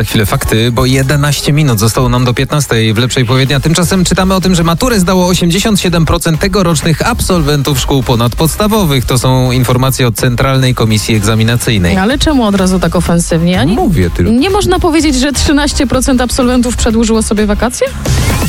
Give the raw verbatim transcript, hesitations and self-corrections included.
Za chwilę fakty, bo jedenaście minut zostało nam do piętnastej w lepszej powiedni. A tymczasem czytamy o tym, że maturę zdało osiemdziesiąt siedem procent tegorocznych absolwentów szkół ponadpodstawowych. To są informacje od Centralnej Komisji Egzaminacyjnej. Ale czemu od razu tak ofensywnie? Ani Mówię tylko. nie można powiedzieć, że trzynaście procent absolwentów przedłużyło sobie wakacje?